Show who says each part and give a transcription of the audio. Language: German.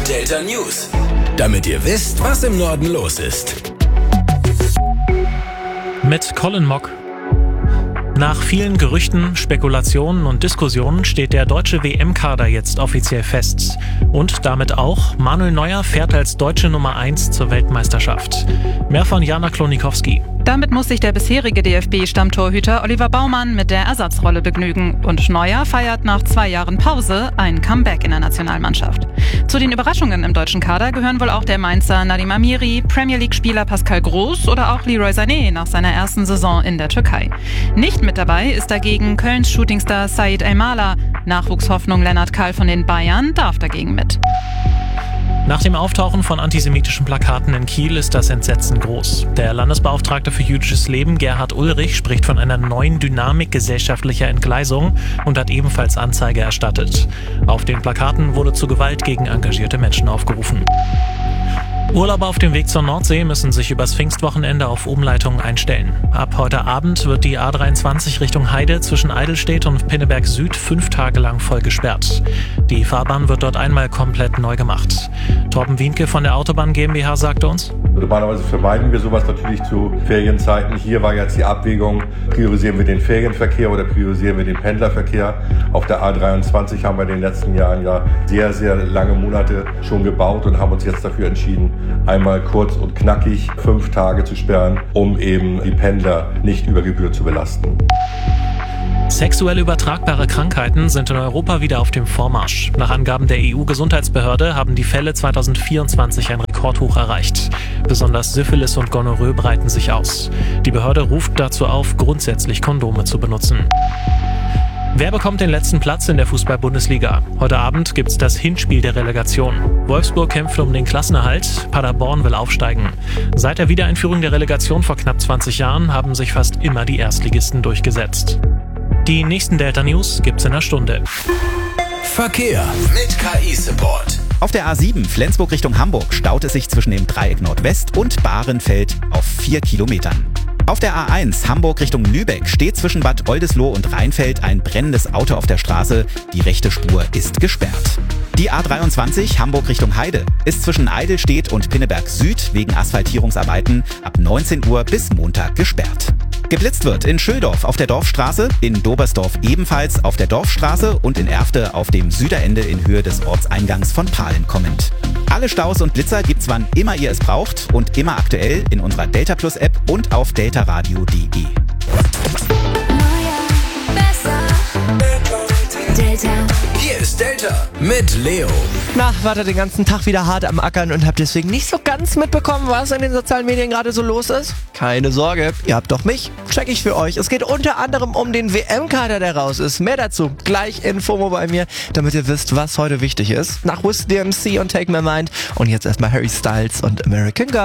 Speaker 1: Delta News. Damit ihr wisst, was im Norden los ist.
Speaker 2: Mit Colin Mock. Nach vielen Gerüchten, Spekulationen und Diskussionen steht der deutsche WM-Kader jetzt offiziell fest. Und damit auch, Manuel Neuer fährt als deutsche Nummer 1 zur Weltmeisterschaft. Mehr von Jana Klonikowski.
Speaker 3: Damit muss sich der bisherige DFB-Stammtorhüter Oliver Baumann mit der Ersatzrolle begnügen. Und Neuer feiert nach 2 Jahren Pause ein Comeback in der Nationalmannschaft. Zu den Überraschungen im deutschen Kader gehören wohl auch der Mainzer Nadim Amiri, Premier League-Spieler Pascal Groß oder auch Leroy Sané nach seiner ersten Saison in der Türkei. Nicht mit dabei ist dagegen Kölns Shootingstar Said Elmalah. Nachwuchshoffnung Lennart Kahl von den Bayern darf dagegen mit.
Speaker 2: Nach dem Auftauchen von antisemitischen Plakaten in Kiel ist das Entsetzen groß. Der Landesbeauftragte für jüdisches Leben, Gerhard Ulrich, spricht von einer neuen Dynamik gesellschaftlicher Entgleisung und hat ebenfalls Anzeige erstattet. Auf den Plakaten wurde zu Gewalt gegen engagierte Menschen aufgerufen. Urlauber auf dem Weg zur Nordsee müssen sich übers Pfingstwochenende auf Umleitungen einstellen. Ab heute Abend wird die A23 Richtung Heide zwischen Eidelstedt und Pinneberg Süd 5 Tage lang voll gesperrt. Die Fahrbahn wird dort einmal komplett neu gemacht. Torben Wienke von der Autobahn GmbH sagte uns:
Speaker 4: Normalerweise vermeiden wir sowas natürlich zu Ferienzeiten. Hier war jetzt die Abwägung, priorisieren wir den Ferienverkehr oder priorisieren wir den Pendlerverkehr. Auf der A23 haben wir in den letzten Jahren ja sehr, sehr lange Monate schon gebaut und haben uns jetzt dafür entschieden, einmal kurz und knackig 5 Tage zu sperren, um eben die Pendler nicht über Gebühr zu belasten.
Speaker 2: Sexuell übertragbare Krankheiten sind in Europa wieder auf dem Vormarsch. Nach Angaben der EU-Gesundheitsbehörde haben die Fälle 2024 ein Rekordhoch erreicht. Besonders Syphilis und Gonorrhoe breiten sich aus. Die Behörde ruft dazu auf, grundsätzlich Kondome zu benutzen. Wer bekommt den letzten Platz in der Fußball-Bundesliga? Heute Abend gibt's das Hinspiel der Relegation. Wolfsburg kämpft um den Klassenerhalt, Paderborn will aufsteigen. Seit der Wiedereinführung der Relegation vor knapp 20 Jahren haben sich fast immer die Erstligisten durchgesetzt. Die nächsten Delta News gibt's in einer Stunde.
Speaker 1: Verkehr mit KI-Support.
Speaker 5: Auf der A7 Flensburg Richtung Hamburg staut es sich zwischen dem Dreieck Nordwest und Bahrenfeld auf 4 Kilometern. Auf der A1 Hamburg Richtung Lübeck steht zwischen Bad Oldesloe und Rheinfeld ein brennendes Auto auf der Straße. Die rechte Spur ist gesperrt. Die A23 Hamburg Richtung Heide ist zwischen Eidelstedt und Pinneberg Süd wegen Asphaltierungsarbeiten ab 19 Uhr bis Montag gesperrt. Geblitzt wird in Schöldorf auf der Dorfstraße, in Dobersdorf ebenfalls auf der Dorfstraße und in Erfte auf dem Süderende in Höhe des Ortseingangs von Pahlen kommend. Alle Staus und Blitzer gibt's wann immer ihr es braucht und immer aktuell in unserer Delta Plus App und auf deltaradio.de.
Speaker 1: Hier ist Delta mit Leo.
Speaker 6: Wart ihr den ganzen Tag wieder hart am Ackern und habt deswegen nicht so ganz mitbekommen, was in den sozialen Medien gerade so los ist? Keine Sorge, ihr habt doch mich. Check ich für euch. Es geht unter anderem um den WM-Kader, der raus ist. Mehr dazu gleich in FOMO bei mir, damit ihr wisst, was heute wichtig ist. Nach Wiz DMC und Take My Mind. Und jetzt erstmal Harry Styles und American Girl.